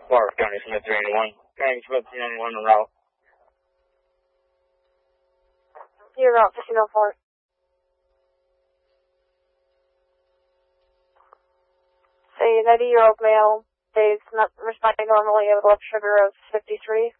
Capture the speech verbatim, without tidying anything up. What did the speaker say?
Clark County Smith three ninety-one. County Smith three ninety-one en route. You're route fifteen oh four. Say, ninety-year-old male, days not responding normally with blood sugar of fifty-three.